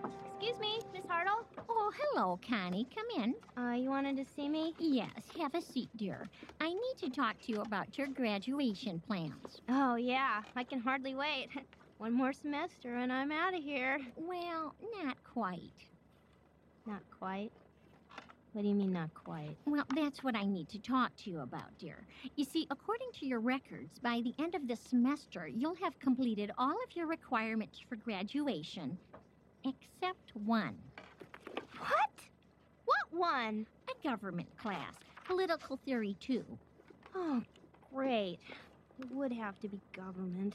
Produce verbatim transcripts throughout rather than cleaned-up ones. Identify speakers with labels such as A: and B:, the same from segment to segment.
A: Excuse me, Miss Hartle?
B: Oh, hello, Connie. Come in.
A: Uh, you wanted to see me?
B: Yes, have a seat, dear. I need to talk to you about your graduation plans.
A: Oh, yeah. I can hardly wait. One more semester and I'm out of here.
B: Well, not quite.
A: Not quite? What do you mean, not quite?
B: Well, that's what I need to talk to you about, dear. You see, according to your records, by the end of this semester, you'll have completed all of your requirements for graduation, except one.
A: What? What one?
B: A government class, Political Theory two.
A: Oh, great. It would have to be government.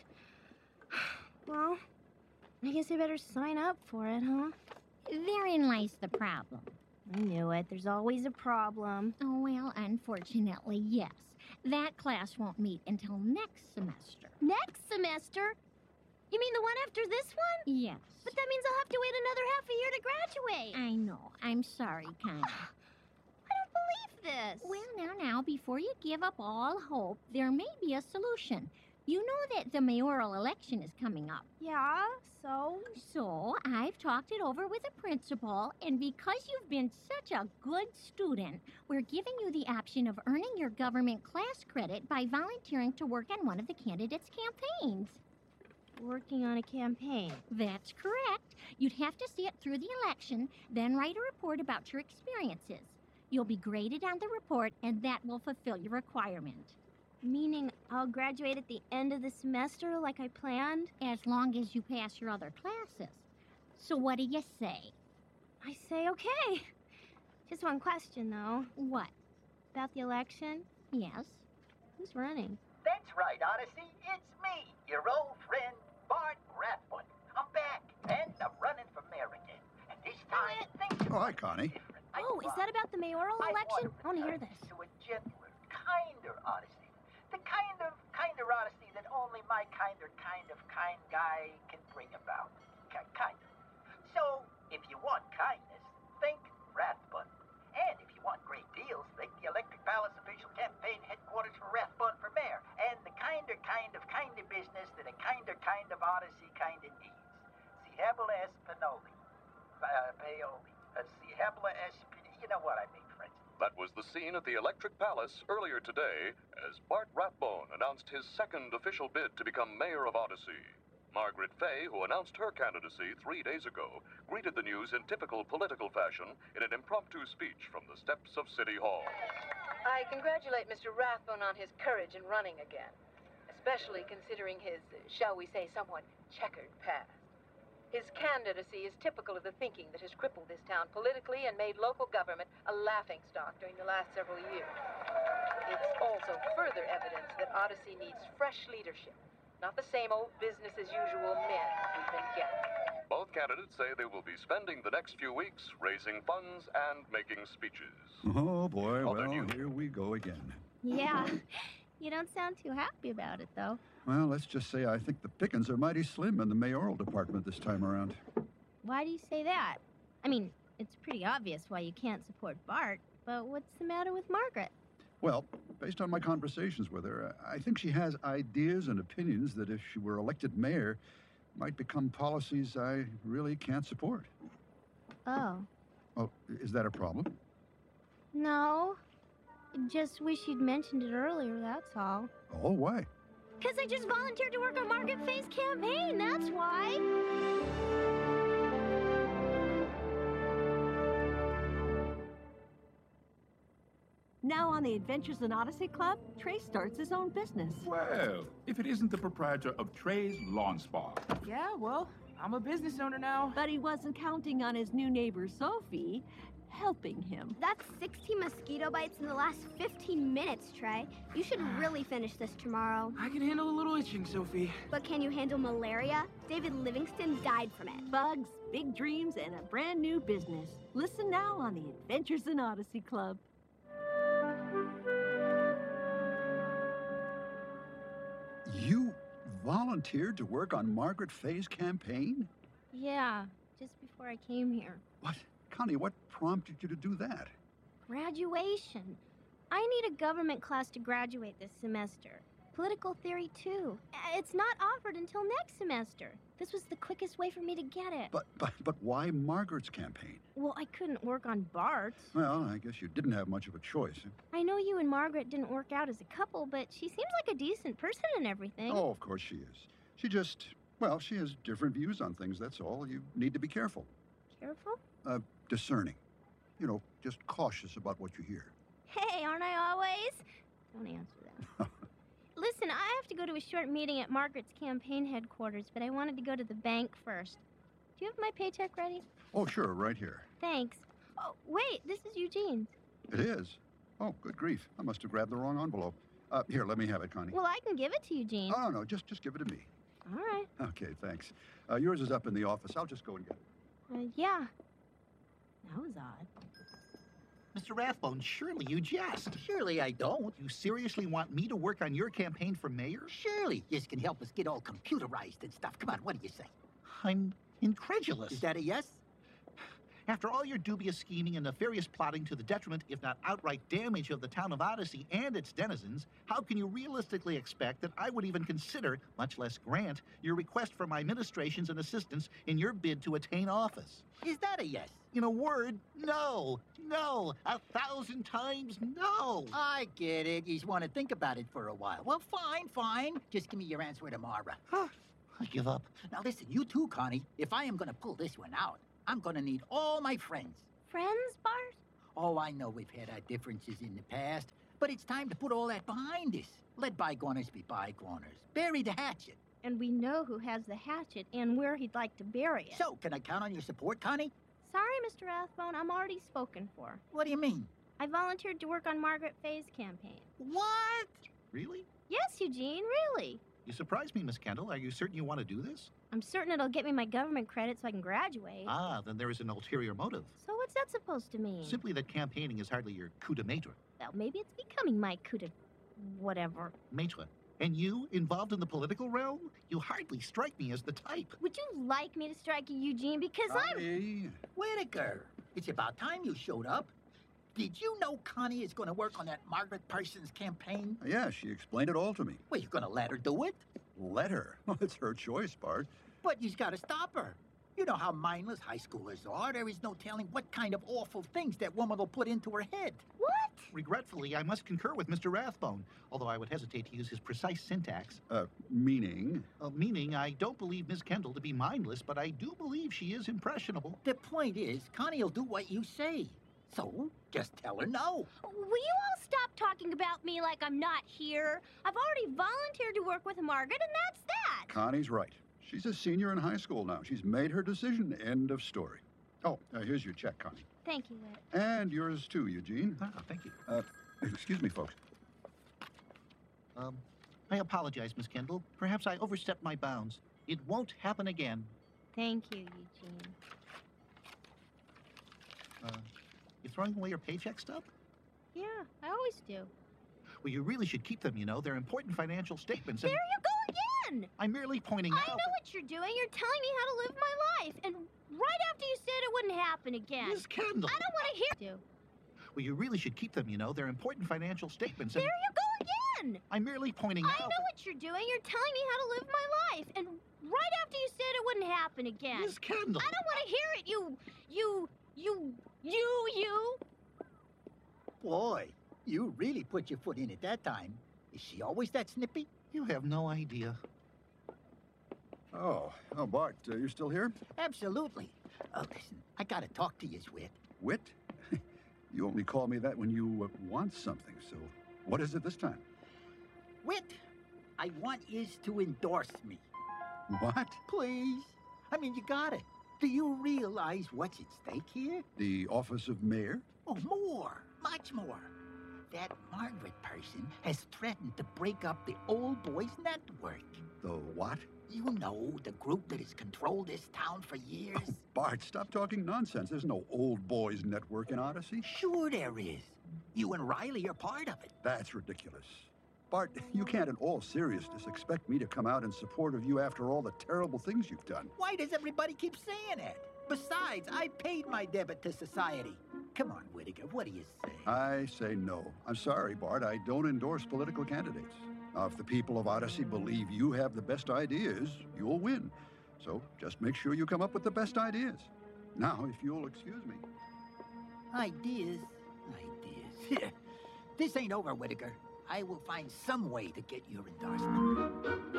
A: Well, I guess I better sign up for it, huh?
B: Therein lies the problem.
A: I knew it. There's always a problem.
B: Oh, well, unfortunately, yes. That class won't meet until next semester.
A: Next semester? You mean the one after this one?
B: Yes.
A: But that means I'll have to wait another half a year to graduate.
B: I know. I'm sorry, Connie.
A: I don't believe this.
B: Well, now, now, before you give up all hope, there may be a solution. You know that the mayoral election is coming up.
A: Yeah, so?
B: So, I've talked it over with the principal, and because you've been such a good student, we're giving you the option of earning your government class credit by volunteering to work on one of the candidates' campaigns.
A: Working on a campaign.
B: That's correct. You'd have to see it through the election, then write a report about your experiences. You'll be graded on the report, and that will fulfill your requirement.
A: Meaning I'll graduate at the end of the semester like I planned?
B: As long as you pass your other classes. So what do you say?
A: I say okay. Just one question, though.
B: What?
A: About the election?
B: Yes?
A: Who's running?
C: That's right, Odyssey. It's me, your old friend, Bart Rathbun. I'm back, and I'm running for mayor again. And this time, things are
D: Oh, hi, Connie.
C: different. I
A: Oh, is that about the mayoral
C: I
A: election?
C: want
A: I want to hear
C: return
A: this.
C: To a gentler, kinder Odyssey. The kind of, kinder Odyssey that only my kinder, kind of, kind guy can bring about. Ki- Kinder. So, if you want kindness, think Rathbun. And if you want great deals, think the Electric Palace official campaign headquarters for Rathbun for mayor. And the kinder, kind of, kinder business that a kinder, kind of Odyssey kinda needs. Si habla Espinoli. Uh, Paoli. Uh, si habla Espinoli. You know what I mean, friends.
E: That was the scene at the Electric Palace earlier today as Bart Rathbone announced his second official bid to become mayor of Odyssey. Margaret Fay, who announced her candidacy three days ago, greeted the news in typical political fashion in an impromptu speech from the steps of City Hall.
F: I congratulate Mister Rathbone on his courage in running again, especially considering his, shall we say, somewhat checkered past. His candidacy is typical of the thinking that has crippled this town politically and made local government a laughingstock during the last several years. It's also further evidence that Odyssey needs fresh leadership, not the same old business-as-usual men we've been getting.
E: Both candidates say they will be spending the next few weeks raising funds and making speeches.
D: Oh, boy.
E: Other
D: Well,
E: news.
D: here we go again.
A: Yeah. You don't sound too happy about it, though.
D: Well, let's just say I think the pickings are mighty slim in the mayoral department this time around.
A: Why do you say that? I mean, it's pretty obvious why you can't support Bart, but what's the matter with Margaret?
D: Well, based on my conversations with her, I think she has ideas and opinions that if she were elected mayor, might become policies I really can't support.
A: Oh.
D: Oh, is that a problem?
A: No. Just wish you'd mentioned it earlier, that's all.
D: Oh, why?
A: Because I just volunteered to work on Margaret Fay's campaign, that's why.
G: Now on the Adventures in Odyssey Club, Trey starts his own business.
H: Well, if it isn't the proprietor of Trey's Lawn Spa.
I: Yeah, well, I'm a business owner now.
G: But he wasn't counting on his new neighbor, Sophie, helping him.
J: That's sixteen mosquito bites in the last fifteen minutes, Trey. You should really finish this tomorrow.
I: I can handle a little itching, Sophie.
J: But can you handle malaria? David Livingston died from it.
G: Bugs, big dreams, and a brand new business. Listen now on the Adventures in Odyssey Club.
D: You volunteered to work on Margaret Fay's campaign?
A: Yeah, just before I came here.
D: What? Connie, what prompted you to do that?
A: Graduation. I need a government class to graduate this semester. Political Theory two. It's not offered until next semester. This was the quickest way for me to get it.
D: But, but, but why Margaret's campaign?
A: Well, I couldn't work on Bart's.
D: Well, I guess you didn't have much of a choice.
A: I know you and Margaret didn't work out as a couple, but she seems like a decent person and everything.
D: Oh, of course she is. She just, well, she has different views on things, that's all. You need to be careful.
A: Careful?
D: Uh, discerning. You know, just cautious about what you hear.
A: Hey, aren't I always? Don't answer that. Listen, I have to go to a short meeting at Margaret's campaign headquarters, but I wanted to go to the bank first. Do you have my paycheck ready?
D: Oh, sure, right here.
A: Thanks. Oh, wait, this is Eugene's.
D: It is? Oh, good grief. I must have grabbed the wrong envelope. Uh, here, let me have it, Connie.
A: Well, I can give it to Eugene.
D: Oh, no, no, just, just give it to me.
A: All right.
D: Okay, thanks. Uh, yours is up in the office. I'll just go and get it.
A: Uh, yeah. That was odd.
C: Mister Rathbone, surely you jest. Surely I don't. You seriously want me to work on your campaign for mayor?
K: Surely this can help us get all computerized and stuff. Come on, what do you say?
C: I'm incredulous.
K: Is that a yes?
C: After all your dubious scheming and nefarious plotting to the detriment, if not outright damage, of the town of Odyssey and its denizens, how can you realistically expect that I would even consider, much less grant, your request for my ministrations and assistance in your bid to attain office?
K: Is that a yes?
C: In a word, no. No. A thousand times no.
K: I get it. You just want to think about it for a while. Well, fine, fine. Just give me your answer tomorrow.
C: I give up.
K: Now listen, you too, Connie. If I am going to pull this one out, I'm going to need all my friends.
A: Friends, Bart?
K: Oh, I know we've had our differences in the past, but it's time to put all that behind us. Let bygoners be bygoners. Bury the hatchet.
A: And we know who has the hatchet and where he'd like to bury it.
K: So, can I count on your support, Connie?
A: Sorry, Mister Rathbone, I'm already spoken for.
K: What do you mean?
A: I volunteered to work on Margaret Fay's campaign.
K: What?
C: Really?
A: Yes, Eugene, really.
C: You surprise me, Miss Kendall. Are you certain you want to do this?
A: I'm certain it'll get me my government credit so I can graduate.
C: Ah, then there is an ulterior motive.
A: So what's that supposed to mean?
C: Simply that campaigning is hardly your coup de maître.
A: Well, maybe it's becoming my coup de... whatever.
C: Maître. And you, involved in the political realm? You hardly strike me as the type.
A: Would you like me to strike you, Eugene? Because I'm...
D: Connie.
K: Whitaker, it's about time you showed up. Did you know Connie is going to work on that Margaret Parsons campaign?
D: Yeah, she explained it all to me.
K: Well, you're going to let her do it?
D: Let her? Well, it's her choice, Bart.
K: But you've got to stop her. You know how mindless high schoolers are. There is no telling what kind of awful things that woman will put into her head.
A: What?
C: Regretfully, I must concur with Mister Rathbone, although I would hesitate to use his precise syntax.
D: Uh, meaning?
C: Uh, meaning, I don't believe Miss Kendall to be mindless, but I do believe she is impressionable.
K: The point is, Connie will do what you say. So, just tell her no.
A: Will you all stop talking about me like I'm not here? I've already volunteered to work with Margaret, and that's that.
D: Connie's right. She's a senior in high school now. She's made her decision. End of story. Oh, uh, here's your check, Connie.
A: Thank you, Whit.
D: And yours too, Eugene.
C: Ah, thank you.
D: Uh, excuse me, folks.
C: Um, I apologize, Miss Kendall. Perhaps I overstepped my bounds. It won't happen again.
A: Thank you, Eugene.
C: Uh, you throwing away your paycheck stub?
A: Yeah, I always do.
C: Well, you really should keep them, you know. They're important financial statements.
A: There
C: And
A: you go again!
C: I'm merely pointing
A: I
C: out...
A: know what you're doing. You're telling me how to live my life. And right after you said it wouldn't happen again.
C: Miss Kendall!
A: I don't want to hear you.
C: Well, you really should keep them, you know. They're important financial statements.
A: There
C: And
A: you go again!
C: I'm merely pointing
A: I
C: out...
A: know what you're doing. You're telling me how to live my life. And right after you said it wouldn't happen again.
C: Miss Kendall!
A: I don't want to hear it, you... You... You... You... You...
K: Boy, you really put your foot in it that time. Is she always that snippy?
C: You have no idea.
D: Oh, oh, Bart, uh, you're still here?
K: Absolutely. Oh, listen, I gotta talk to you, Whit.
D: Whit? You only call me that when you uh, want something, so what is it this time?
K: Whit, I want yous to endorse me.
D: What?
K: Please. I mean, you got it. Do you realize what's at stake here?
D: The office of mayor?
K: Oh, more. Much more. That Margaret person has threatened to break up the Old Boys Network.
D: The what?
K: You know, the group that has controlled this town for years.
D: Oh, Bart, stop talking nonsense. There's no old boys network in Odyssey.
K: Sure there is. You and Riley are part of it.
D: That's ridiculous. Bart, you can't in all seriousness expect me to come out in support of you after all the terrible things you've done.
K: Why does everybody keep saying it? Besides, I paid my debit to society. Come on, Whitaker, what do you say?
D: I say no. I'm sorry, Bart. I don't endorse political candidates. Now, if the people of Odyssey believe you have the best ideas, you'll win. So just make sure you come up with the best ideas. Now, if you'll excuse me.
K: Ideas? Ideas. This ain't over, Whitaker. I will find some way to get your endorsement.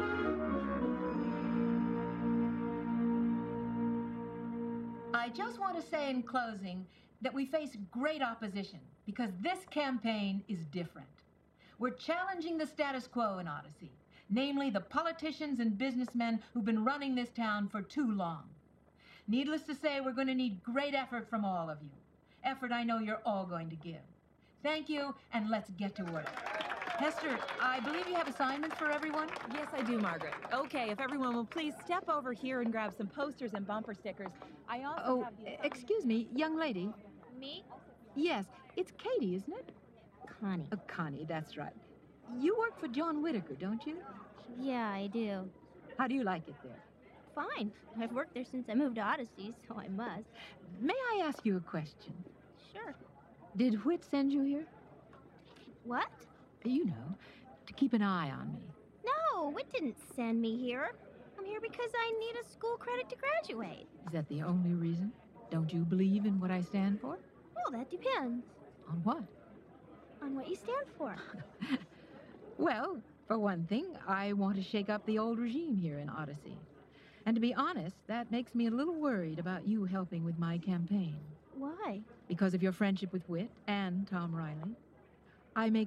F: I just want to say in closing that we face great opposition because this campaign is different. We're challenging the status quo in Odyssey, namely the politicians and businessmen who've been running this town for too long. Needless to say, we're going to need great effort from all of you. Effort I know you're all going to give. Thank you, and let's get to work. Hester, I believe you have assignments for everyone?
L: Yes, I do, Margaret. Okay, if everyone will please step over here and grab some posters and bumper stickers. I also
F: Oh,
L: have the...
F: excuse me, young lady.
A: Me?
F: Yes, it's Katie, isn't it?
A: Connie.
F: Oh, Connie, that's right. You work for John Whitaker, don't you?
A: Yeah, I do.
F: How do you like it there?
A: Fine. I've worked there since I moved to Odyssey, so I must.
F: May I ask you a question?
A: Sure.
F: Did Whit send you here?
A: What?
F: You know, to keep an eye on me.
A: No, it didn't send me here. I'm here because I need a school credit to graduate.
F: Is that the only reason? Don't you believe in what I stand for?
A: Well, that depends.
F: On what?
A: On what you stand for.
F: Well, for one thing, I want to shake up the old regime here in Odyssey. And to be honest, that makes me a little worried about you helping with my campaign.
A: Why?
F: Because of your friendship with Whit and Tom Riley. I make